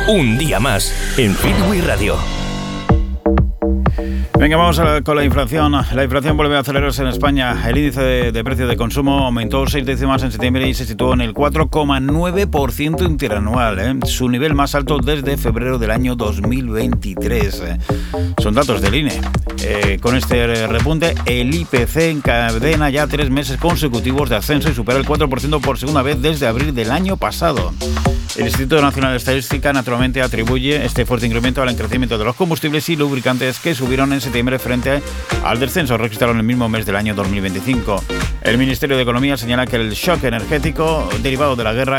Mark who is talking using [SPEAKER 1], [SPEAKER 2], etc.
[SPEAKER 1] Un día más en Freeway Radio.
[SPEAKER 2] Venga, vamos con la inflación. La inflación vuelve a acelerarse en España. El índice de precio de consumo aumentó 6 décimas en septiembre y se situó en el 4,9% interanual, su nivel más alto desde febrero del año 2023. Son datos del INE. Con este repunte, el IPC encadena ya 3 meses consecutivos de ascenso y supera el 4% por segunda vez desde abril del año pasado. El Instituto Nacional de Estadística naturalmente atribuye este fuerte incremento al crecimiento de los combustibles y lubricantes que subieron en septiembre frente al descenso registrado en el mismo mes del año 2025. El Ministerio de Economía señala que el shock energético derivado de la guerra